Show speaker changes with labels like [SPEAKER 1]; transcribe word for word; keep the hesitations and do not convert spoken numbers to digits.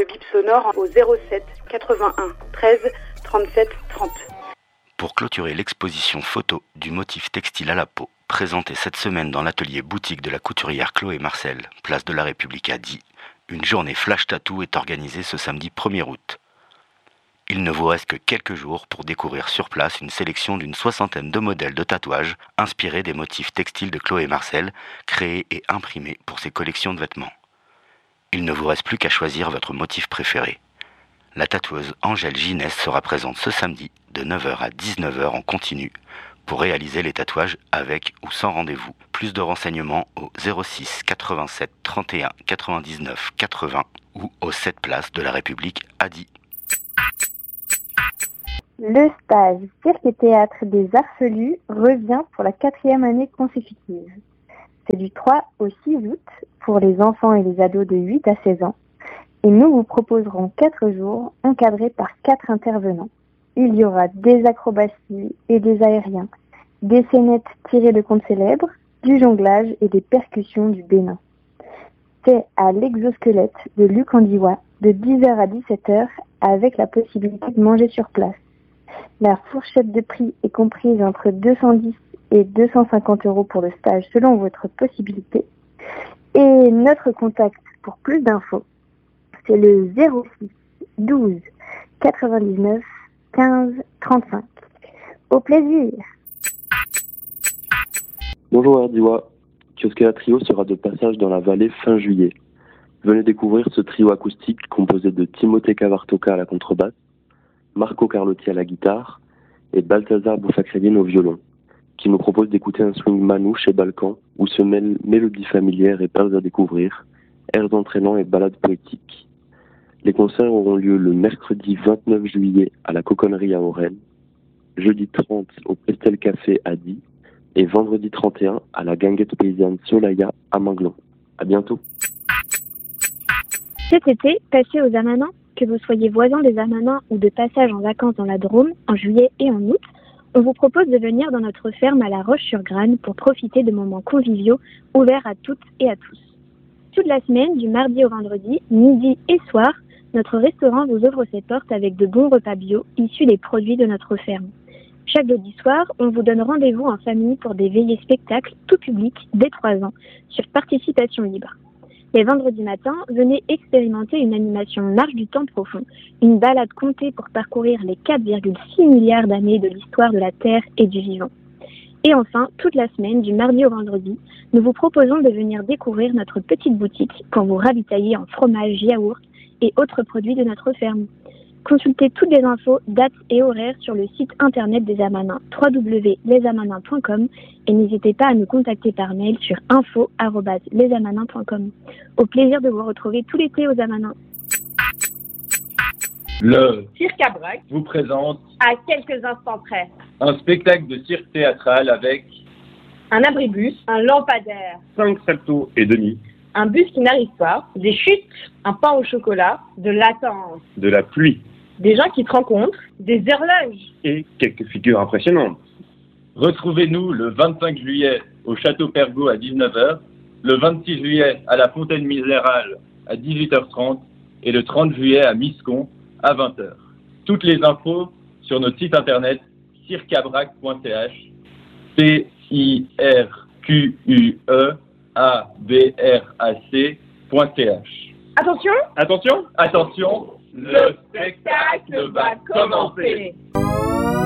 [SPEAKER 1] Le bip sonore au zéro sept quatre-vingt-un treize trente-sept trente.
[SPEAKER 2] Pour clôturer l'exposition photo du motif textile à la peau, présentée cette semaine dans l'atelier boutique de la couturière Chloé Marcel, place de la République à Die, une journée flash tattoo est organisée ce samedi premier août. Il ne vous reste que quelques jours pour découvrir sur place une sélection d'une soixantaine de modèles de tatouages inspirés des motifs textiles de Chloé Marcel, créés et imprimés pour ses collections de vêtements. Il ne vous reste plus qu'à choisir votre motif préféré. La tatoueuse Angèle Ginès sera présente ce samedi de neuf heures à dix-neuf heures en continu pour réaliser les tatouages avec ou sans rendez-vous. Plus de renseignements au zéro six quatre-vingt-sept trente et un quatre-vingt-dix-neuf quatre-vingts ou au sept place de la République à Die.
[SPEAKER 3] Le stage Cirque et Théâtre des Arfelus revient pour la quatrième année consécutive. C'est du trois au six août pour les enfants et les ados de huit à seize ans. Et nous vous proposerons quatre jours encadrés par quatre intervenants. Il y aura des acrobaties et des aériens, des scénettes tirées de contes célèbres, du jonglage et des percussions du Bénin. C'est à l'exosquelette de Luc Andiwa de dix heures à dix-sept heures avec la possibilité de manger sur place. La fourchette de prix est comprise entre deux cent dix et deux cent cinquante euros pour le stage selon votre possibilité. Et notre contact pour plus d'infos, c'est le zéro six douze quatre-vingt-dix-neuf quinze trente-cinq. Au plaisir.
[SPEAKER 4] Bonjour Ardiwa, Kiosquea Trio sera de passage dans la vallée fin juillet. Venez découvrir ce trio acoustique composé de Timothée Cavartoca à la contrebasse, Marco Carlotti à la guitare et Balthazar Boufakredian au violon, qui nous propose d'écouter un swing manouche et balkan où se mêlent mélodies familières et perles à découvrir, airs entraînants et ballades poétiques. Les concerts auront lieu le mercredi vingt-neuf juillet à la Coconnerie à Oren, jeudi trente au Pestel Café à Die et vendredi trente et un à la Guinguette paysanne Solaya à Manglan. À bientôt.
[SPEAKER 5] Cet été, passez aux Amanins. Que vous soyez voisin des Amanins ou de passage en vacances dans la Drôme, en juillet et en août, on vous propose de venir dans notre ferme à La Roche-sur-Grane pour profiter de moments conviviaux ouverts à toutes et à tous. Toute la semaine, du mardi au vendredi, midi et soir, notre restaurant vous ouvre ses portes avec de bons repas bio issus des produits de notre ferme. Chaque jeudi soir, on vous donne rendez-vous en famille pour des veillées spectacles tout public dès trois ans sur participation libre. Les vendredis matins, venez expérimenter une animation Marche du temps profond, une balade contée pour parcourir les quatre virgule six milliards d'années de l'histoire de la Terre et du vivant. Et enfin, toute la semaine, du mardi au vendredi, nous vous proposons de venir découvrir notre petite boutique pour vous ravitailler en fromage, yaourt et autres produits de notre ferme. Consultez toutes les infos, dates et horaires sur le site internet des Amanins, w w w point les amanins point com, et n'hésitez pas à nous contacter par mail sur info arobase les amanins point com. Au plaisir de vous retrouver tout l'été aux Amanins.
[SPEAKER 6] Le
[SPEAKER 7] Cirque à Brac
[SPEAKER 6] vous présente
[SPEAKER 7] à quelques instants près
[SPEAKER 6] un spectacle de cirque théâtral avec
[SPEAKER 7] un abribus, un lampadaire,
[SPEAKER 6] cinq saltos et demi,
[SPEAKER 7] un bus qui n'arrive pas, des chutes, un pain au chocolat, de l'attente,
[SPEAKER 6] de la pluie
[SPEAKER 7] des gens qui te rencontrent, des horloges
[SPEAKER 6] et quelques figures impressionnantes. Retrouvez-nous le vingt-cinq juillet au Château Pergaud à dix-neuf heures, le vingt-six juillet à la Fontaine Misérale à dix-huit heures trente et le trente juillet à Miscon à vingt heures. Toutes les infos sur notre site internet circabrac point c h, C I R Q U E A B R A C point c h.
[SPEAKER 7] Attention,
[SPEAKER 6] Attention, attention, le spectacle va commencer.